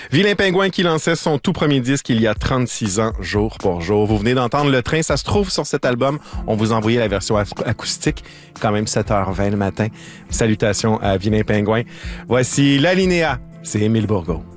Vilain Pingouin qui lançait son tout premier disque il y a 36 ans, jour pour jour. Vous venez d'entendre Le Train, ça se trouve sur cet album. On vous envoyait la version acoustique, quand même 7h20 le matin. Salutations à Vilain Pingouin. Voici l'Alinéa, c'est Émile Bourgault.